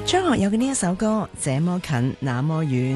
張學友嘅呢一首歌《這麼近那麼遠》，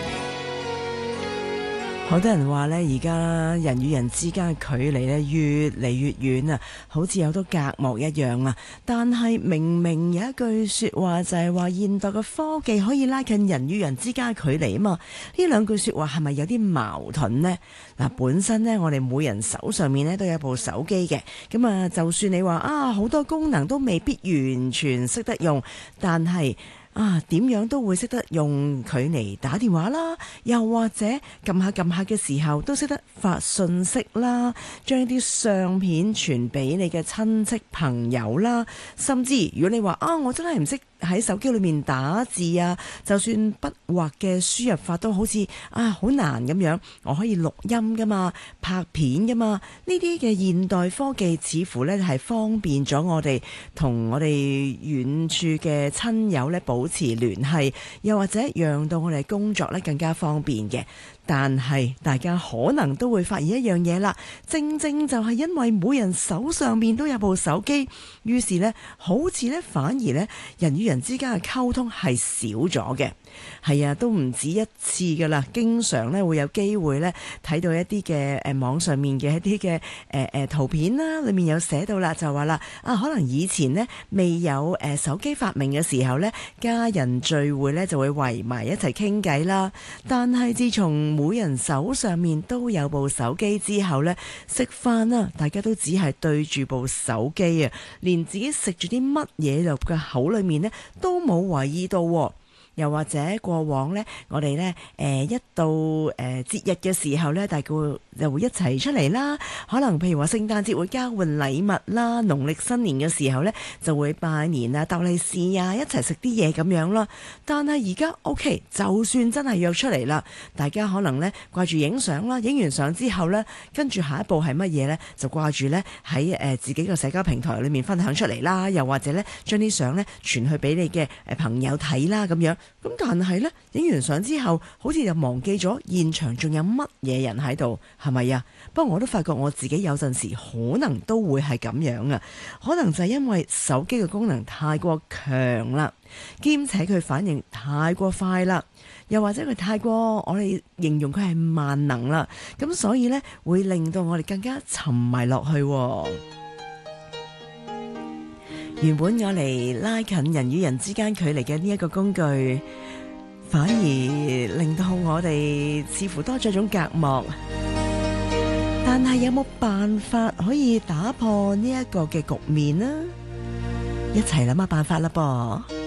好多人話呢，而家人與人之間嘅距離呢越嚟越遠啊，好似有好多隔膜一樣啊。但係明明有一句說話就係話現代嘅科技可以拉近人與人之間嘅距離啊嘛。呢兩句說話係咪有啲矛盾呢？嗱，本身呢，我哋每人手上面呢都有部手機嘅，咁啊，就算你話啊好多功能都未必完全識得用，但係點樣都會識得用佢嚟打電話啦，又或者撳下嘅時候都識得發信息啦，將啲相片傳俾你嘅親戚朋友啦，甚至如果你話我真係唔識喺手機裏面打字啊，就算筆畫嘅輸入法都好似好難咁樣，我可以錄音噶嘛，拍片噶嘛，呢啲嘅現代科技似乎呢係方便咗我哋同我哋遠處嘅親友呢保持聯繫，又或者讓到我哋工作呢更加方便嘅。但係大家可能都會發現一樣嘢啦，正正就係因為每人手上面都有部手機，於是呢好似呢反而呢人與人之間嘅溝通係少咗嘅。係啊，都唔止一次噶啦，經常呢會有機會呢睇到一啲嘅網上面嘅一啲嘅圖片啦，裏面有寫到啦，就話啦可能以前呢未有手機發明嘅時候呢，家人聚會呢就會圍埋一齊傾偈啦。但係自從每人手上面都有部手機之後呢，食飯啊，大家都只係對住部手機啊，連自己食住啲乜嘢入嘅口裏面呢都冇懷疑到。又或者過往呢，我哋呢一到節日嘅時候呢，大家就會一齊出嚟啦。可能譬如話聖誕節會交換禮物啦，農曆新年嘅時候呢就會拜年啊、鬥利是啊，一齊食啲嘢咁樣啦。但係而家 OK， 就算真係約出嚟啦，大家可能呢掛住影相啦，影完相之後呢，跟住下一步係乜嘢呢？就掛住呢喺自己嘅社交平台裏面分享出嚟啦，又或者呢將啲相呢傳去俾你嘅朋友睇啦咁樣。咁但係呢，影完相之後，好似就忘記咗現場仲有乜嘢人喺度，係咪啊？不過我都發覺我自己有陣時可能都會係咁樣啊，可能就係因為手機嘅功能太過強啦，兼且佢反應太過快啦，又或者佢太過我哋形容佢係萬能啦，咁所以呢，會令到我哋更加沉迷落去。原本我嚟拉近人與人之間距離嘅呢一個工具，反而令到我哋似乎多咗種隔膜。但係有冇辦法可以打破呢一個嘅局面呢？一齊諗下辦法啦噃！